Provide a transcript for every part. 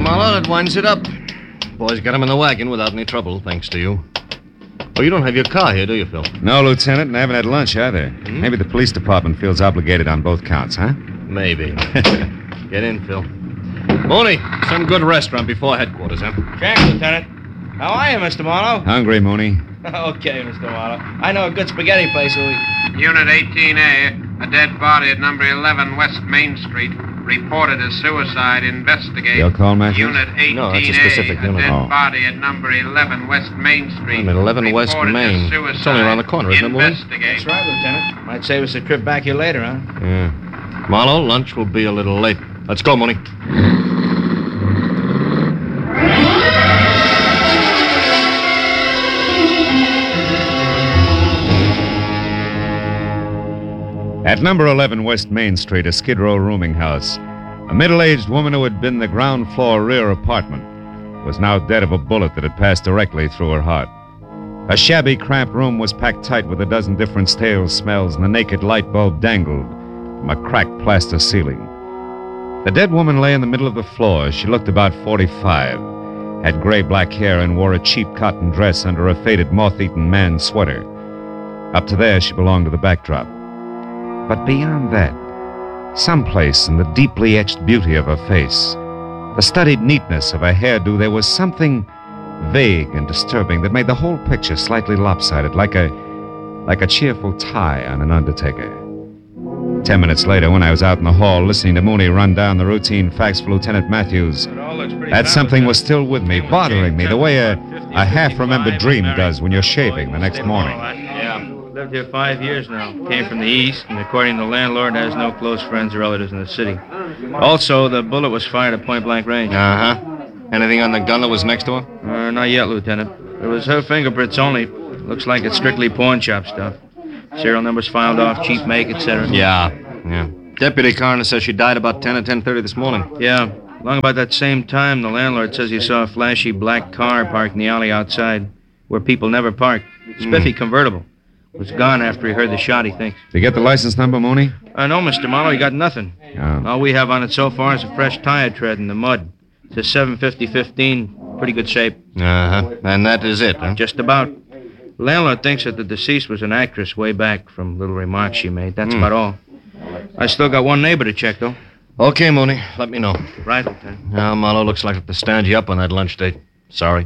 Marlowe, that winds it up. Boys got him in the wagon without any trouble, thanks to you. Oh, you don't have your car here, do you, Phil? No, Lieutenant, and I haven't had lunch either. Maybe the police department feels obligated on both counts, huh? Maybe. Get in, Phil. Mooney, some good restaurant before headquarters, huh? Check, Lieutenant. How are you, Mr. Marlowe? Hungry, Mooney. Okay, Mr. Marlowe. I know a good spaghetti place. Unit 18A, a dead body at number 11 West Main Street. Reported as suicide. Investigate. Your call, Matthews? Unit 18A, No, that's a specific unit. dead body at number 11 West Main Street. I'm at 11 West Reported Main. as suicide. It's only around the corner, isn't it, Mooney? Investigate. That's right, Lieutenant. Might save us a trip back here later, huh? Yeah. Marlowe, lunch will be a little late. Let's go, Mooney. At number 11 West Main Street, a Skid Row rooming house, a middle-aged woman who had been the ground floor rear apartment was now dead of a bullet that had passed directly through her heart. A shabby, cramped room was packed tight with a dozen different stale smells, and a naked light bulb dangled from a cracked plaster ceiling. The dead woman lay in the middle of the floor. She looked about 45, had gray-black hair, and wore a cheap cotton dress under a faded, moth-eaten man's sweater. Up to there, she belonged to the backdrop. But beyond that, someplace in the deeply etched beauty of her face, the studied neatness of her hairdo, there was something vague and disturbing that made the whole picture slightly lopsided, like a cheerful tie on an undertaker. 10 minutes later, when I was out in the hall listening to Mooney run down the routine facts for Lieutenant Matthews, that something was still with me, bothering me, the way a half-remembered dream does when you're shaving the next morning. Yeah. Lived here 5 years now. Came from the east, and according to the landlord, has no close friends or relatives in the city. Also, the bullet was fired at point-blank range. Uh-huh. Anything on the gun that was next to her? Not yet, Lieutenant. It was her fingerprints only. Looks like it's strictly pawn shop stuff. Serial numbers filed off, cheap make, etc. Yeah. Deputy coroner says she died about 10 or 10:30 this morning. Yeah. Along about that same time, the landlord says he saw a flashy black car parked in the alley outside, where people never park. Spiffy convertible. Was gone after he heard the shot, he thinks. Did you get the license number, Mooney? No, Mr. Marlowe, he got nothing. Oh. All we have on it so far is a fresh tire tread in the mud. It's a 750-15, pretty good shape. Uh-huh. And that is it, huh? Just about. The landlord thinks that the deceased was an actress way back from little remarks she made. That's about all. I still got one neighbor to check, though. Okay, Mooney. Let me know. Right, Lieutenant. Now, Marlowe, looks like I have to stand you up on that lunch date. Sorry.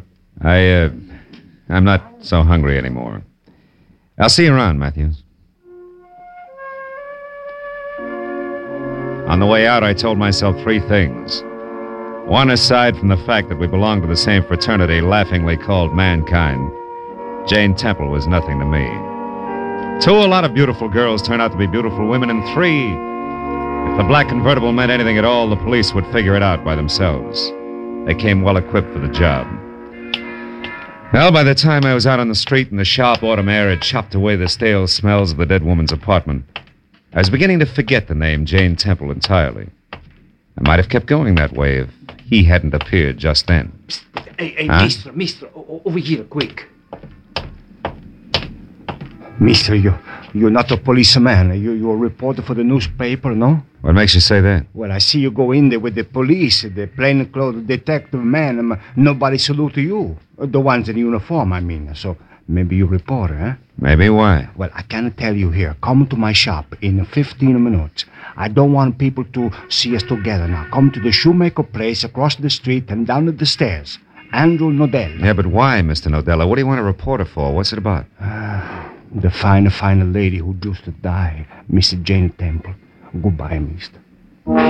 I'm not so hungry anymore. I'll see you around, Matthews. On the way out, I told myself 3 things. One, aside from the fact that we belonged to the same fraternity laughingly called mankind, Jane Temple was nothing to me. 2, a lot of beautiful girls turn out to be beautiful women. And 3, if the black convertible meant anything at all, the police would figure it out by themselves. They came well equipped for the job. Well, by the time I was out on the street and the sharp autumn air had chopped away the stale smells of the dead woman's apartment, I was beginning to forget the name Jane Temple entirely. I might have kept going that way if he hadn't appeared just then. Hey, Huh? mister, over here, quick. Mister, you're not a policeman. You're a reporter for the newspaper, no? What makes you say that? Well, I see you go in there with the police, the plainclothes detective man. Nobody salute to you. The ones in uniform, I mean. So maybe you're a reporter, huh? Maybe. Why? Well, I can tell you here. Come to my shop in 15 minutes. I don't want people to see us together now. Come to the shoemaker place across the street and down the stairs. Andrew Nodell. Yeah, but why, Mr. Nodella? What do you want a reporter for? What's it about? The fine lady who just died, Mrs. Jane Temple. Goodbye, mister.